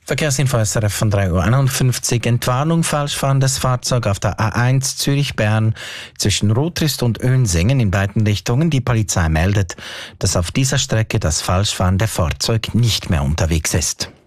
Verkehrsinfo SRF von 3:51 Uhr. Entwarnung, falsch fahrendes Fahrzeug auf der A1 Zürich-Bern zwischen Rotrist und Önsingen in beiden Richtungen. Die Polizei meldet, dass auf dieser Strecke das falsch fahrende Fahrzeug nicht mehr unterwegs ist.